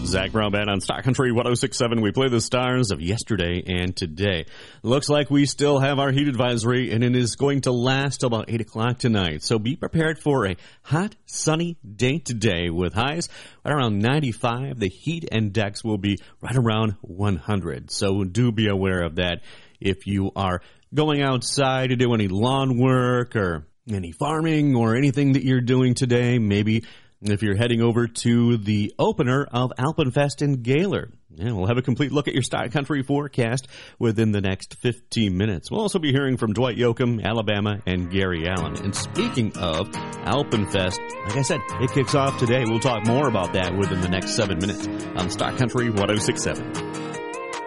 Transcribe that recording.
Zach Brown Band on Star Country 106.7. We play the stars of yesterday and today. Looks like we still have our heat advisory, and it is going to last till about 8 o'clock tonight. So be prepared for a hot, sunny day today with highs right around 95. The heat index will be right around 100. So do be aware of that if you are going outside to do any lawn work or any farming or anything that you're doing today. Maybe if you're heading over to the opener of Alpenfest in Gaylord. Yeah, we'll have a complete look at your Star Country forecast within the next 15 minutes. We'll also be hearing from Dwight Yoakam, Alabama, and Gary Allen. And speaking of Alpenfest, like I said, it kicks off today. We'll talk more about that within the next 7 minutes on Star Country 106.7.